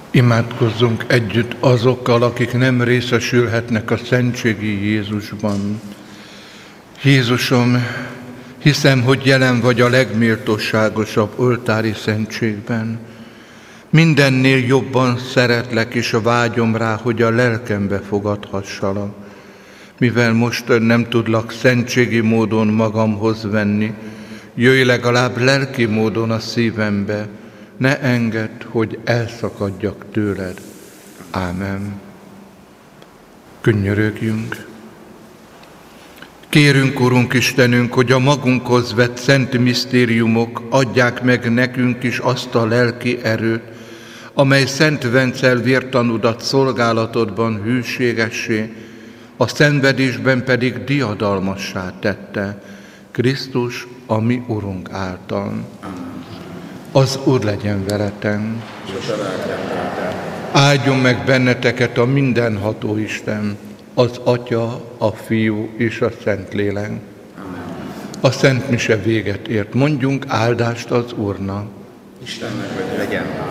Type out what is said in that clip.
Imádkozzunk együtt azokkal, akik nem részesülhetnek a szentségi Jézusban. Jézusom, hiszem, hogy jelen vagy a legméltóságosabb oltári szentségben. Mindennél jobban szeretlek, és vágyom rá, hogy a lelkembe fogadhassalak. Mivel most nem tudlak szentségi módon magamhoz venni, jöjj legalább lelki módon a szívembe, ne engedd, hogy elszakadjak tőled. Ámen. Könyörögjünk. Kérünk, Urunk Istenünk, hogy a magunkhoz vett szent misztériumok adják meg nekünk is azt a lelki erőt, amely Szent Vencel vértanudat szolgálatodban hűségessé, a szenvedésben pedig diadalmassá tette, Krisztus, a mi Urunk által. Az Úr legyen veletek. Áldjon meg benneteket a mindenható Isten, az Atya, a Fiú és a Szentlélek. A Szent Mise véget ért. Mondjunk áldást az Úrnak. Istennek legyen